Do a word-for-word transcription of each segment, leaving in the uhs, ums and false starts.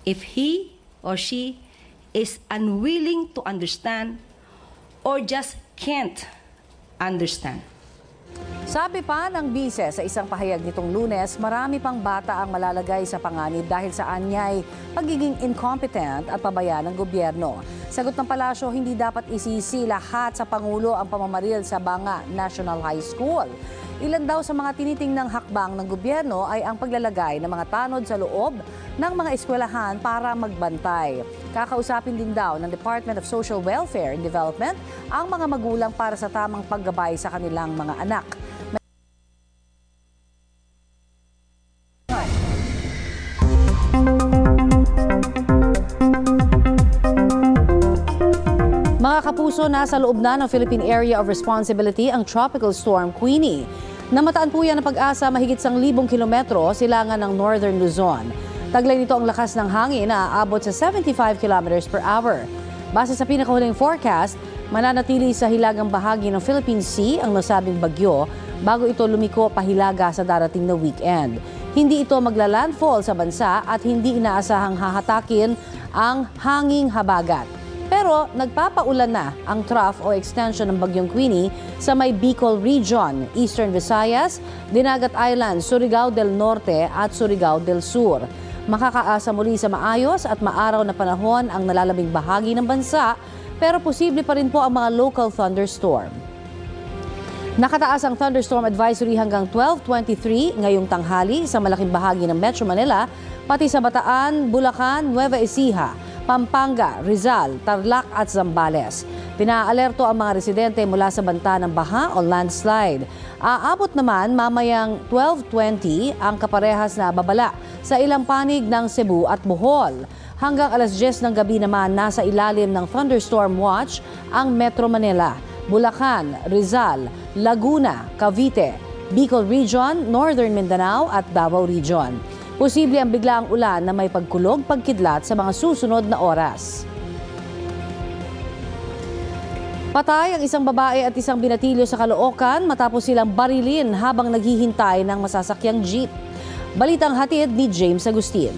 if he or she is unwilling to understand or just can't understand. Sabi pa ng bise sa isang pahayag nitong Lunes, marami pang bata ang malalagay sa panganib dahil sa anyay pagiging incompetent at pabaya ng gobyerno. Sagot ng palasyo, hindi dapat isisi lahat sa Pangulo ang pamamaril sa Banga National High School. Ilan daw sa mga tinitingnang hakbang ng gobyerno ay ang paglalagay ng mga tanod sa loob ng mga eskwelahan para magbantay. Kakausapin din daw ng Department of Social Welfare and Development ang mga magulang para sa tamang paggabay sa kanilang mga anak. Mga kapuso, nasa loob na ng Philippine Area of Responsibility ang Tropical Storm Queenie. Namataan po yan ng pag-asa mahigit sang libong kilometro silangan ng Northern Luzon. Taglay nito ang lakas ng hangin na aabot sa seventy-five kilometers per hour. Base sa pinakahuling forecast, mananatili sa hilagang bahagi ng Philippine Sea ang nasabing bagyo bago ito lumiko pahilaga sa darating na weekend. Hindi ito magla-landfall sa bansa at hindi inaasahang hahatakin ang hanging habagat. Pero nagpapaulan na ang trough o extension ng Bagyong Queenie sa may Bicol Region, Eastern Visayas, Dinagat Island, Surigao del Norte at Surigao del Sur. Makakaasa muli sa maayos at maaraw na panahon ang nalalabing bahagi ng bansa, pero posible pa rin po ang mga local thunderstorm. Nakataas ang thunderstorm advisory hanggang twelve twenty-three ngayong tanghali sa malaking bahagi ng Metro Manila, pati sa Bataan, Bulacan, Nueva Ecija, Pampanga, Rizal, Tarlac at Zambales. Pinaalerto ang mga residente mula sa banta ng baha o landslide. Aabot naman mamayang twelve twenty ang kaparehas na babala sa ilang panig ng Cebu at Bohol. Hanggang alas diyes ng gabi naman nasa ilalim ng thunderstorm watch ang Metro Manila, Bulacan, Rizal, Laguna, Cavite, Bicol Region, Northern Mindanao at Davao Region. Posible ang biglaang ulan na may pagkulog, pagkidlat sa mga susunod na oras. Patay ang isang babae at isang binatilyo sa Caloocan matapos silang barilin habang naghihintay ng masasakyang jeep. Balitang hatid ni James Agustin.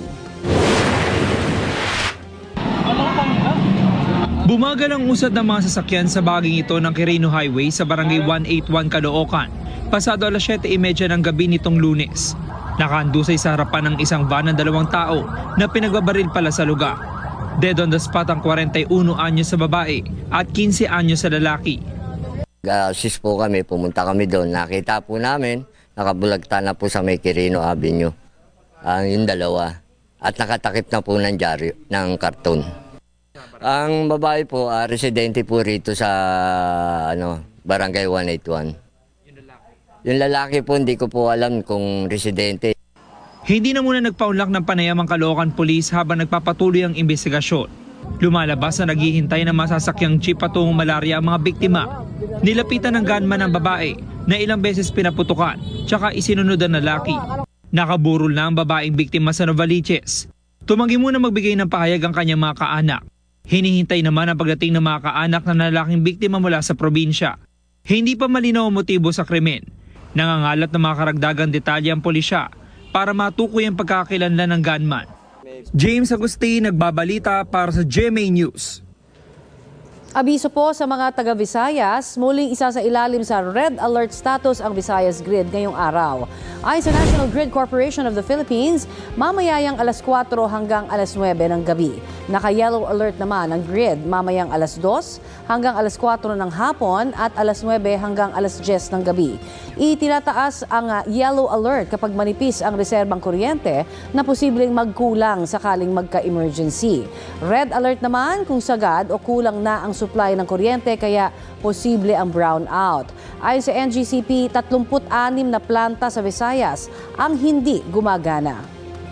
Bumagal ang usad ng mga sasakyan sa bahaging ito ng Quirino Highway sa Barangay one eighty-one, Caloocan, pasado alas siyete trenta ng gabi nitong Lunes. Nakahandusay sa harapan ng isang van ng dalawang tao na pinagbabaril pala sa lugar. Dead on the spot ang forty-one anyos sa babae at fifteen anyos sa lalaki. Assist po kami, pumunta kami doon. Nakita po namin, nakabulagta na po sa may Quirino Avenue ang yung dalawa. At nakatakip na po ng dyaryo, ng karton. Ang babae po, uh, residente po rito sa ano, Barangay one eighty-one. Yung lalaki po, hindi ko po alam kung residente. Hindi na muna nagpaunlak ng panayam ang Caloocan Police habang nagpapatuloy ang investigasyon. Lumalabas na naghihintay ng masasakyang jeep patungong Malaria ang mga biktima. Nilapitan ng gunman ang babae na ilang beses pinaputukan, tsaka isinunod ang lalaki. Nakaburol na ang babaeng biktima sa Novaliches. Tumanggi muna magbigay ng pahayag ang kanyang mga kaanak. Hinihintay naman ang pagdating ng mga kaanak ng lalaking biktima mula sa probinsya. Hindi pa malinaw ang motibo sa krimen. Nangangalat ng mga karagdagang detalye ang pulisya para matukoy ang pagkakakilanlan ng gunman. James Agustin, nagbabalita para sa G M A News. Abiso po sa mga taga-Visayas, muling isa sa ilalim sa red alert status ang Visayas Grid ngayong araw. Ayon sa National Grid Corporation of the Philippines, mamayang alas kwatro hanggang alas nuwebe ng gabi. Naka-yellow alert naman ang grid mamayang alas dos hanggang alas kwatro ng hapon at alas nuwebe hanggang alas diyes ng gabi. Itinataas ang yellow alert kapag manipis ang reserbang kuryente na posibleng magkulang sakaling magka-emergency. Red alert naman kung sagad o kulang na ang supply ng kuryente kaya posible ang brownout. Ayon sa N G C P, tatlumpu't anim na planta sa Visayas ang hindi gumagana.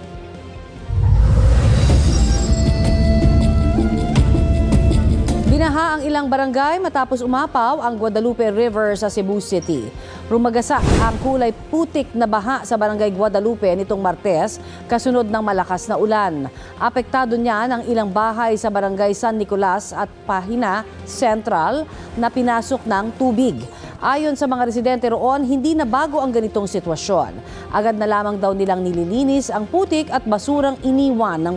Binaha ang ilang barangay matapos umapaw ang Guadalupe River sa Cebu City. Rumagasa ang kulay putik na baha sa barangay Guadalupe nitong Martes kasunod ng malakas na ulan. Apektado niyan ang ilang bahay sa barangay San Nicolas at Pahina Central na pinasok ng tubig. Ayon sa mga residente roon, hindi na bago ang ganitong sitwasyon. Agad na lamang daw nilang nililinis ang putik at basurang iniwan ng